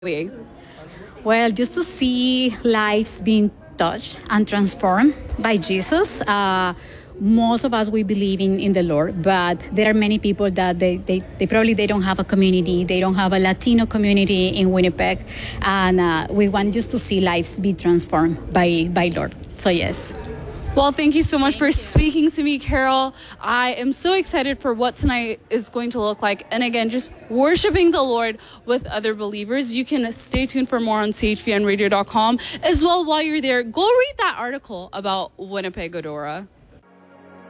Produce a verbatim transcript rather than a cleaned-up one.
Well, just to see lives being touched and transformed by Jesus. Uh, most of us, we believe in, in the Lord, but there are many people that they, they, they probably they don't have a community. They don't have a Latino community in Winnipeg. And uh, we want just to see lives be transformed by, by Lord. So yes. Well, thank you so much for speaking to me, Carol. I am so excited for what tonight is going to look like. And again, just worshiping the Lord with other believers. You can stay tuned for more on C H V N radio dot com. As well, while you're there, go read that article about Winnipeg Adora.